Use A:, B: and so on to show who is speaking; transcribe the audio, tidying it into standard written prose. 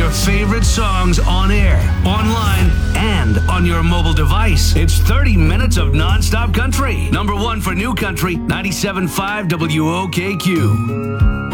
A: your favorite songs on air, online, and on your mobile device. It's 30 minutes of non-stop country. Number one for new country, 97.5 WOKQ.